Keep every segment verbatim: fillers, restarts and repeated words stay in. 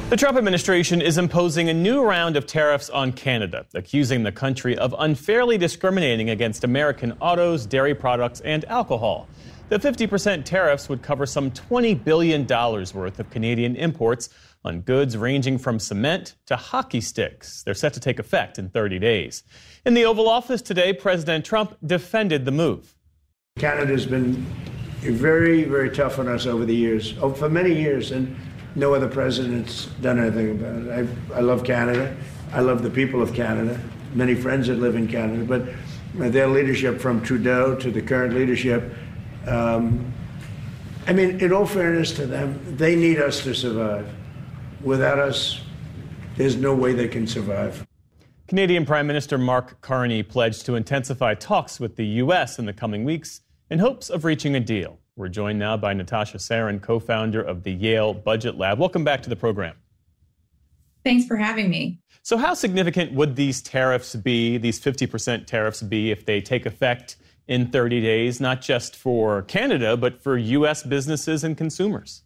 The Trump administration is imposing a new round of tariffs on Canada, accusing the country of unfairly discriminating against American autos, dairy products, and alcohol. The fifty percent tariffs would cover some twenty billion dollars worth of Canadian imports on goods ranging from cement to hockey sticks. They're set to take effect in thirty days. In the Oval Office today, President Trump defended the move. Canada's been very, very tough on us over the years, oh, for many years, and no other president's done anything about it. I, I love Canada. I love the people of Canada. Many friends that live in Canada, but their leadership, from Trudeau to the current leadership, um, I mean, in all fairness to them, they need us to survive. Without us, there's no way they can survive. Canadian Prime Minister Mark Carney pledged to intensify talks with the U S in the coming weeks in hopes of reaching a deal. We're joined now by Natasha Sarin, co-founder of the Yale Budget Lab. Welcome back to the program. Thanks for having me. So how significant would these tariffs be, these fifty percent tariffs be, if they take effect in thirty days, not just for Canada, but for U S businesses and consumers?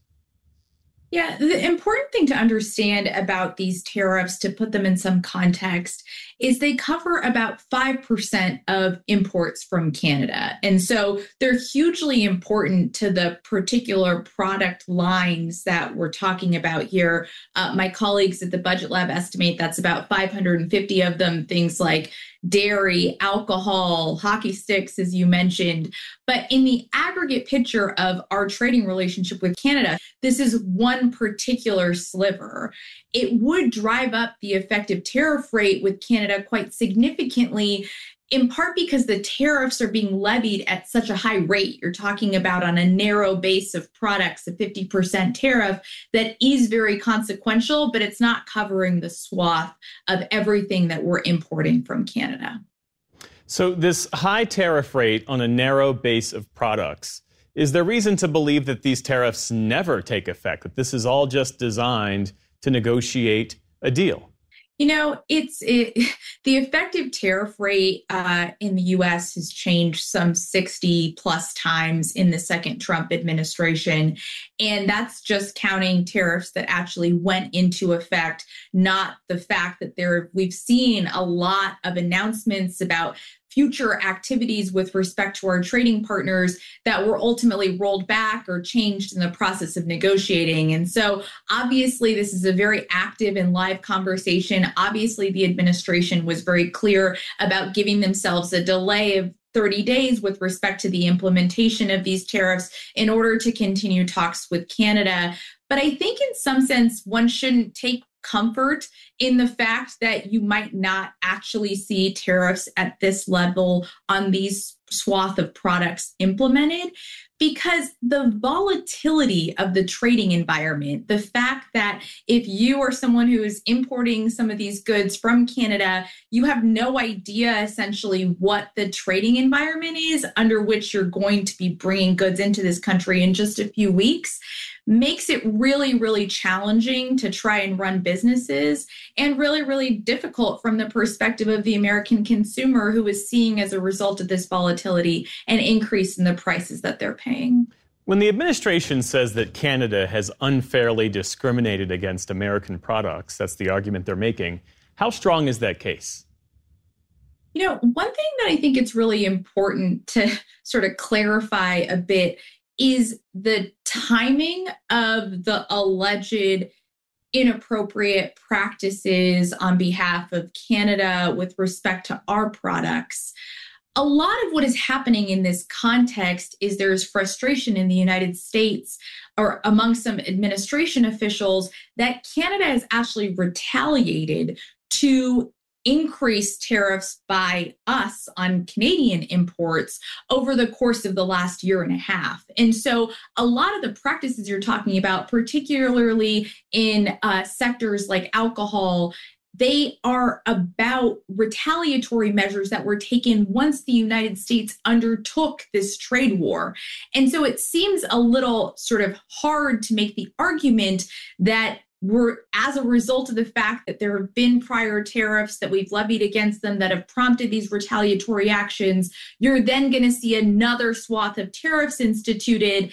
Yeah, the important thing to understand about these tariffs, to put them in some context, is they cover about five percent of imports from Canada. And so they're hugely important to the particular product lines that we're talking about here. Uh, my colleagues at the Budget Lab estimate that's about five hundred fifty of them, things like dairy, alcohol, hockey sticks, as you mentioned. But in the aggregate picture of our trading relationship with Canada, this is one particular sliver. It would drive up the effective tariff rate with Canada quite significantly, in part because the tariffs are being levied at such a high rate. You're talking about, on a narrow base of products, a fifty percent tariff that is very consequential, but it's not covering the swath of everything that we're importing from Canada. So this high tariff rate on a narrow base of products, is there reason to believe that these tariffs never take effect, that this is all just designed to negotiate a deal? You know, it's it, the effective tariff rate uh, in the U S has changed some sixty plus times in the second Trump administration. And that's just counting tariffs that actually went into effect, not the fact that there we've seen a lot of announcements about future activities with respect to our trading partners that were ultimately rolled back or changed in the process of negotiating. And so obviously this is a very active and live conversation. Obviously the administration was very clear about giving themselves a delay of thirty days with respect to the implementation of these tariffs in order to continue talks with Canada. But I think in some sense, one shouldn't take comfort in the fact that you might not actually see tariffs at this level on these swath of products implemented, because the volatility of the trading environment, the fact that if you are someone who is importing some of these goods from Canada, you have no idea essentially what the trading environment is under which you're going to be bringing goods into this country in just a few weeks, makes it really, really challenging to try and run businesses, and really, really difficult from the perspective of the American consumer, who is seeing, as a result of this volatility, an increase in the prices that they're paying. When the administration says that Canada has unfairly discriminated against American products, that's the argument they're making, how strong is that case? You know, one thing that I think it's really important to sort of clarify a bit is the timing of the alleged inappropriate practices on behalf of Canada with respect to our products. A lot of what is happening in this context is there's frustration in the United States, or among some administration officials, that Canada has actually retaliated to increase tariffs by us on Canadian imports over the course of the last year and a half. And so a lot of the practices you're talking about, particularly in uh, sectors like alcohol, they are about retaliatory measures that were taken once the United States undertook this trade war. And so it seems a little sort of hard to make the argument that we're, as a result of the fact that there have been prior tariffs that we've levied against them that have prompted these retaliatory actions, you're then going to see another swath of tariffs instituted.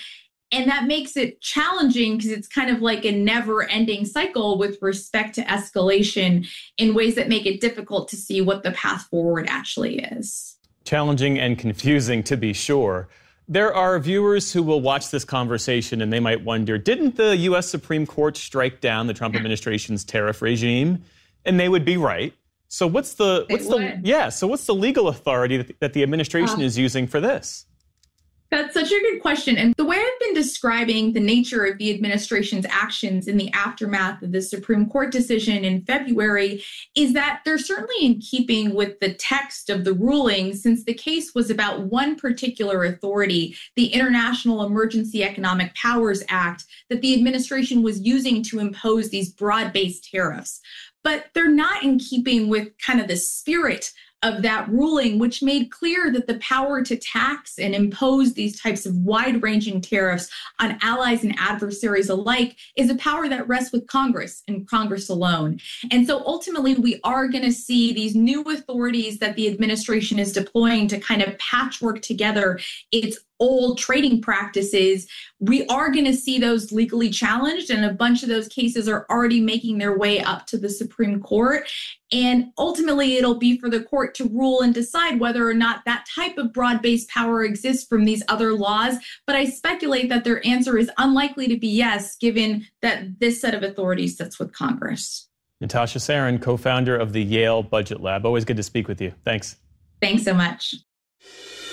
And that makes it challenging because it's kind of like a never-ending cycle with respect to escalation in ways that make it difficult to see what the path forward actually is. Challenging and confusing, to be sure. There are viewers who will watch this conversation and they might wonder, didn't the U S Supreme Court strike down the Trump administration's tariff regime? And they would be right. So what's the what's It the would. yeah? So what's the legal authority that, that the administration Uh, is using for this? That's such a good question. And the way I've been describing the nature of the administration's actions in the aftermath of the Supreme Court decision in February is that they're certainly in keeping with the text of the ruling, since the case was about one particular authority, the International Emergency Economic Powers Act, that the administration was using to impose these broad-based tariffs. But they're not in keeping with kind of the spirit of that ruling, which made clear that the power to tax and impose these types of wide-ranging tariffs on allies and adversaries alike is a power that rests with Congress and Congress alone. And so ultimately, we are going to see these new authorities that the administration is deploying to kind of patchwork together its old trading practices. We are going to see those legally challenged, and a bunch of those cases are already making their way up to the Supreme Court. And ultimately, it'll be for the court to rule and decide whether or not that type of broad-based power exists from these other laws. But I speculate that their answer is unlikely to be yes, given that this set of authorities sits with Congress. Natasha Sarin, co-founder of the Yale Budget Lab. Always good to speak with you. Thanks. Thanks so much.